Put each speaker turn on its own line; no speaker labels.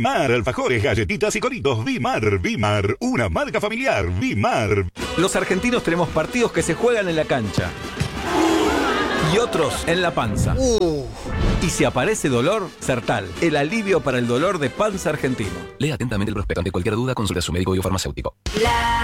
Vimar, alfajores, galletitas y coritos. Vimar, una marca familiar. Vimar.
Los argentinos tenemos partidos que se juegan en la cancha y otros en la panza. Y si aparece dolor, Sertal, el alivio para el dolor de panza argentino.
Lea atentamente el prospecto. Ante cualquier duda, consulte a su médico biofarmacéutico.